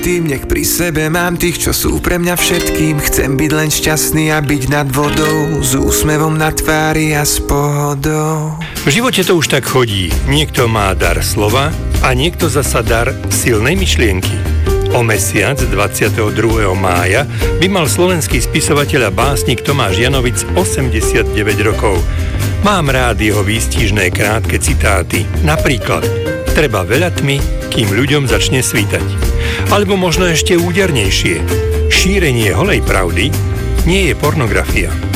Tým nech pri sebe mám tých, čo sú pre mňa všetkým. Chcem byť len šťastný a byť nad vodou, s úsmevom na tvári a s pohodou. V živote to už tak chodí. Niekto má dar slova a niekto zasa dar silnej myšlienky. O mesiac 22. mája by mal slovenský spisovateľ a básnik Tomáš Janovic 89 rokov. Mám rád jeho výstižné krátke citáty. Napríklad: treba veľa tmy, kým ľuďom začne svítať. Alebo možno ešte údernejšie: šírenie holej pravdy nie je pornografia.